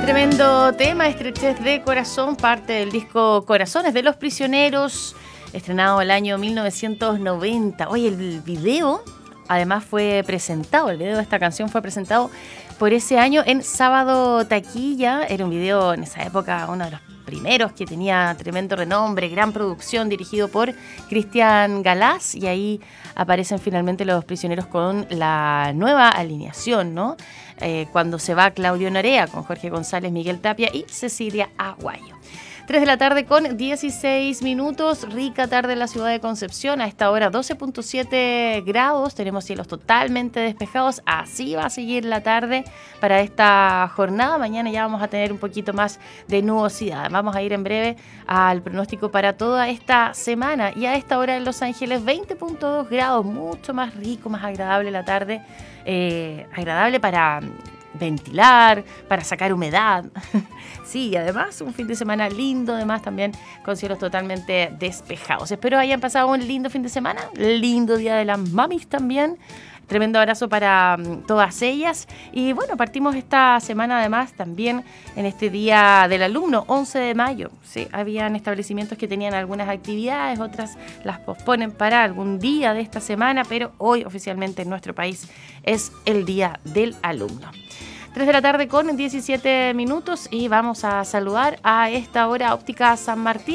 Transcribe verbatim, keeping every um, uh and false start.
Tremendo tema, Estrechez de Corazón, parte del disco Corazones de los Prisioneros, estrenado el año mil novecientos noventa. Oye, el video además fue presentado, el video de esta canción fue presentado por ese año en Sábado Taquilla. Era un video en esa época, uno de los primeros que tenía tremendo renombre, gran producción, dirigido por Cristian Galaz, y ahí aparecen finalmente los Prisioneros con la nueva alineación, ¿no? Eh, cuando se va Claudio Narea con Jorge González, Miguel Tapia y Cecilia Aguayo. tres de la tarde con dieciséis minutos, rica tarde en la ciudad de Concepción, a esta hora doce punto siete grados, tenemos cielos totalmente despejados, así va a seguir la tarde para esta jornada. Mañana ya vamos a tener un poquito más de nubosidad. Vamos a ir en breve al pronóstico para toda esta semana, y a esta hora en Los Ángeles veinte punto dos grados, mucho más rico, más agradable la tarde, eh, agradable para ventilar, para sacar humedad. Sí, y además un fin de semana lindo, además también con cielos totalmente despejados. Espero hayan pasado un lindo fin de semana, lindo día de las mamis también. Tremendo abrazo para um, todas ellas. Y bueno, partimos esta semana además también en este Día del Alumno, once de mayo. ¿Sí? Habían establecimientos que tenían algunas actividades, otras las posponen para algún día de esta semana, pero hoy oficialmente en nuestro país es el Día del Alumno. tres de la tarde con diecisiete minutos, y vamos a saludar a esta hora Óptica San Martín.